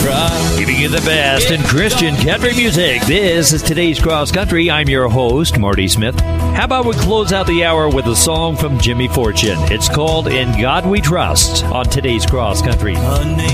trust. Giving you the best in Christian country music. This is today's Cross Country. I'm your host, Marty Smith. How about we close out the hour with a song from Jimmy Fortune? It's called In God We Trust on today's Cross Country.